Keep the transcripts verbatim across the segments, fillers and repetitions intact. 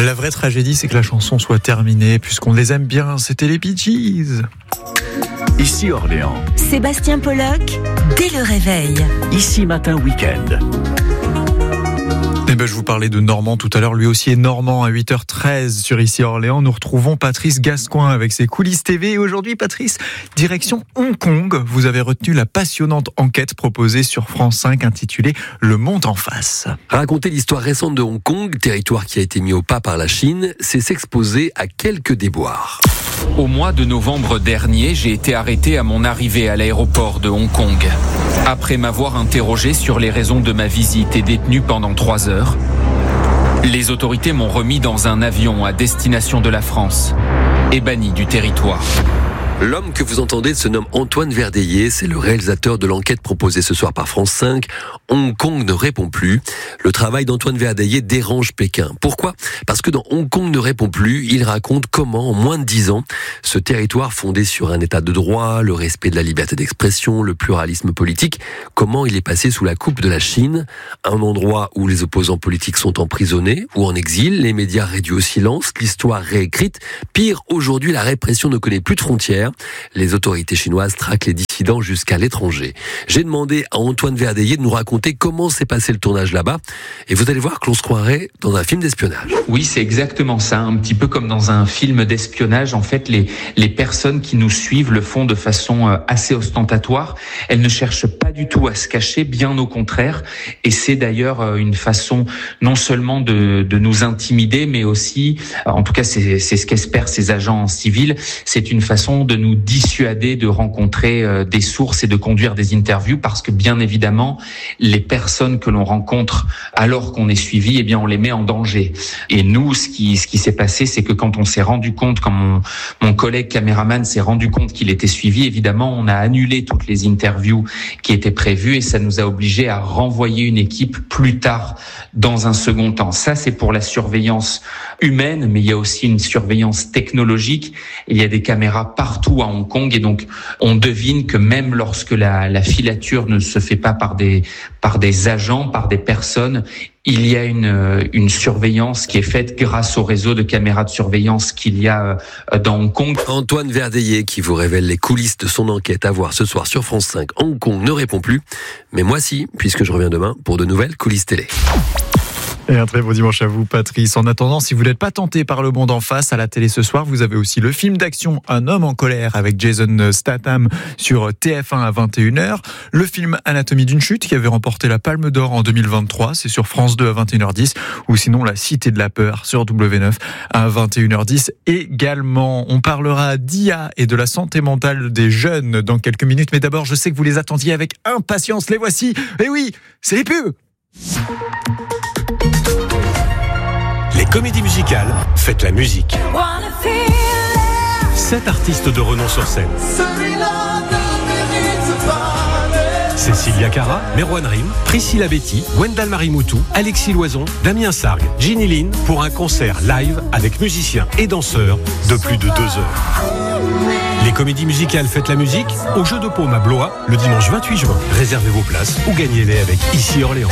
La vraie tragédie, c'est que la chanson soit terminée, puisqu'on les aime bien. C'était les Bee Gees. Ici Orléans. Sébastien Pollock, dès le réveil. Ici Matin Week-end. Eh ben, je vous parlais de Normand tout à l'heure, lui aussi est Normand à huit heures treize sur Ici Orléans. Nous retrouvons Patrice Gascoin avec ses coulisses T V. Et aujourd'hui, Patrice, direction Hong Kong. Vous avez retenu la passionnante enquête proposée sur France cinq intitulée Le Monde en face. Raconter l'histoire récente de Hong Kong, territoire qui a été mis au pas par la Chine, c'est s'exposer à quelques déboires. Au mois de novembre dernier, j'ai été arrêté à mon arrivée à l'aéroport de Hong Kong. Après m'avoir interrogé sur les raisons de ma visite et détenu pendant trois heures, les autorités m'ont remis dans un avion à destination de la France et banni du territoire. L'homme que vous entendez se nomme Antoine Verdeillet, c'est le réalisateur de l'enquête proposée ce soir par France cinq. Hong Kong ne répond plus. Le travail d'Antoine Verdeillet dérange Pékin. Pourquoi ? Parce que dans Hong Kong ne répond plus, il raconte comment, en moins de dix ans, ce territoire fondé sur un état de droit, le respect de la liberté d'expression, le pluralisme politique, comment il est passé sous la coupe de la Chine, un endroit où les opposants politiques sont emprisonnés ou en exil, les médias réduits au silence, l'histoire réécrite. Pire, aujourd'hui, la répression ne connaît plus de frontières. Les autorités chinoises traquent les dissidents jusqu'à l'étranger. J'ai demandé à Antoine Verdeillet de nous raconter comment s'est passé le tournage là-bas. Et vous allez voir que l'on se croirait dans un film d'espionnage. Oui, c'est exactement ça. Un petit peu comme dans un film d'espionnage. En fait, les, les personnes qui nous suivent le font de façon assez ostentatoire. Elles ne cherchent pas du tout à se cacher, bien au contraire. Et c'est d'ailleurs une façon non seulement de, de nous intimider, mais aussi, en tout cas, c'est, c'est ce qu'espèrent ces agents civils, c'est une façon de nous dissuader de rencontrer euh, des sources et de conduire des interviews, parce que bien évidemment, les personnes que l'on rencontre alors qu'on est suivi, eh bien, on les met en danger. Et nous, ce qui, ce qui s'est passé, c'est que quand on s'est rendu compte, quand mon, mon collègue caméraman s'est rendu compte qu'il était suivi, évidemment, on a annulé toutes les interviews qui étaient prévues et ça nous a obligés à renvoyer une équipe plus tard dans un second temps. Ça, c'est pour la surveillance humaine, mais il y a aussi une surveillance technologique. Il y a des caméras partout à Hong Kong et donc on devine que même lorsque la, la filature ne se fait pas par des, par des agents, par des personnes, il y a une, une surveillance qui est faite grâce au réseau de caméras de surveillance qu'il y a dans Hong Kong. Antoine Verdeillet qui vous révèle les coulisses de son enquête à voir ce soir sur France cinq. Hong Kong ne répond plus, mais moi si, puisque je reviens demain pour de nouvelles coulisses télé. Et un très beau dimanche à vous, Patrice. En attendant, si vous n'êtes pas tenté par Le Monde en face à la télé ce soir, vous avez aussi le film d'action Un homme en colère avec Jason Statham sur T F un à vingt et une heures. Le film Anatomie d'une chute qui avait remporté la Palme d'Or en deux mille vingt-trois, c'est sur France deux à vingt et une heures dix. Ou sinon La Cité de la Peur sur W neuf à vingt et une heures dix également. On parlera d'I A et de la santé mentale des jeunes dans quelques minutes. Mais d'abord, je sais que vous les attendiez avec impatience. Les voici. Et oui, c'est les pubs. Les comédies musicales, faites la musique. Sept artistes de renom sur scène. Cécilia Cara, Merwan Rim, Priscilla Betty, Gwendal Marimoutou, Alexis Loison, Damien Sargue, Ginny Lynn pour un concert live avec musiciens et danseurs de plus de deux heures. Les comédies musicales Faites la musique au Jeu de Paume à Blois le dimanche vingt-huit juin. Réservez vos places ou gagnez-les avec Ici Orléans.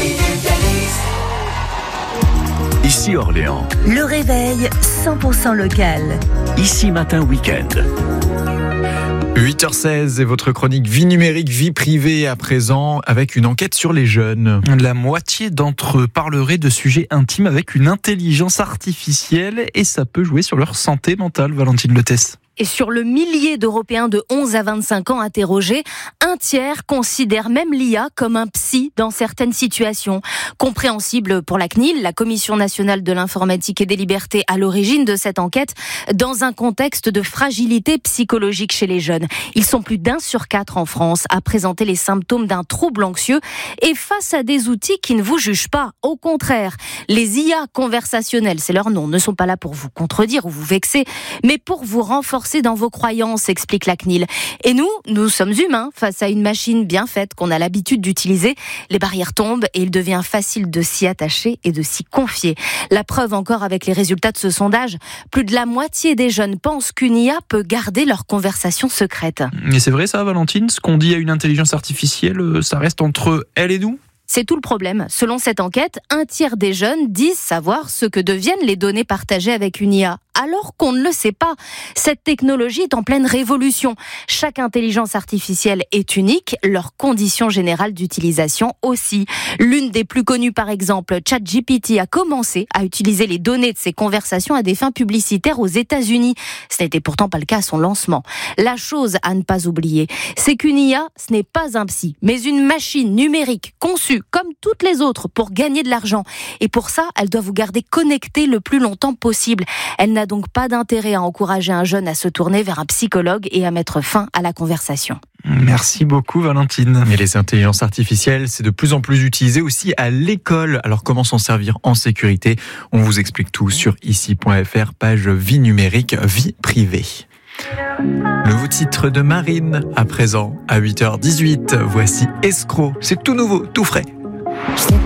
Ici Orléans. Le réveil cent pour cent local. Ici Matin Week-end. huit heures seize et votre chronique Vie numérique, vie privée à présent avec une enquête sur les jeunes. La moitié d'entre eux parleraient de sujets intimes avec une intelligence artificielle et ça peut jouer sur leur santé mentale, Valentine Letès. Et sur le millier d'Européens de onze à vingt-cinq ans interrogés, un tiers considère même l'I A comme un psy dans certaines situations. Compréhensible pour la C N I L, la Commission nationale de l'informatique et des libertés à l'origine de cette enquête, dans un contexte de fragilité psychologique chez les jeunes. Ils sont plus d'un sur quatre en France à présenter les symptômes d'un trouble anxieux et face à des outils qui ne vous jugent pas. Au contraire, les I A conversationnelles, c'est leur nom, ne sont pas là pour vous contredire ou vous vexer, mais pour vous renforcer dans vos croyances, explique la C N I L. Et nous, nous sommes humains face à une machine bien faite qu'on a l'habitude d'utiliser. Les barrières tombent et il devient facile de s'y attacher et de s'y confier. La preuve encore avec les résultats de ce sondage, plus de la moitié des jeunes pensent qu'une I A peut garder leur conversation secrète. Et c'est vrai ça, Valentine, ce qu'on dit à une intelligence artificielle, ça reste entre elle et nous ? C'est tout le problème. Selon cette enquête, un tiers des jeunes disent savoir ce que deviennent les données partagées avec une I A, alors qu'on ne le sait pas. Cette technologie est en pleine révolution. Chaque intelligence artificielle est unique, leurs conditions générales d'utilisation aussi. L'une des plus connues, par exemple, ChatGPT, a commencé à utiliser les données de ses conversations à des fins publicitaires aux États-Unis. Ce n'était pourtant pas le cas à son lancement. La chose à ne pas oublier, c'est qu'une I A, ce n'est pas un psy, mais une machine numérique conçue comme toutes les autres pour gagner de l'argent. Et pour ça, elle doit vous garder connecté le plus longtemps possible. Elle n'a donc pas d'intérêt à encourager un jeune à se tourner vers un psychologue et à mettre fin à la conversation. Merci beaucoup Valentine. Et les intelligences artificielles, c'est de plus en plus utilisé aussi à l'école. Alors comment s'en servir en sécurité ? On vous explique tout sur ici point f r, page vie numérique, vie privée. Nouveau titre de Marine, à présent, à huit heures dix-huit. Voici Escroc, c'est tout nouveau, tout frais.